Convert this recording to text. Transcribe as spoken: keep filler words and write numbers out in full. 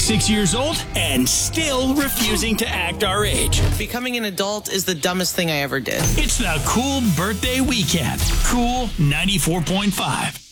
twenty-six years old and still refusing to act our age. Becoming an adult is the dumbest thing I ever did. It's the Cool Birthday Weekend. Cool ninety-four point five.